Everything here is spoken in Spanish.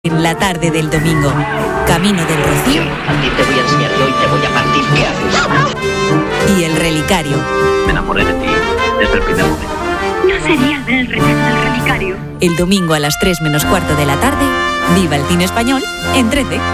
En la tarde del domingo, camino del Rocío. A ti te voy a enseñar yo y te voy a partir. ¿Qué haces? Y el relicario. Me enamoré de ti desde el primer momento. Yo sería del relicario. El domingo a las 3 menos cuarto de la tarde, viva el cine español en 13.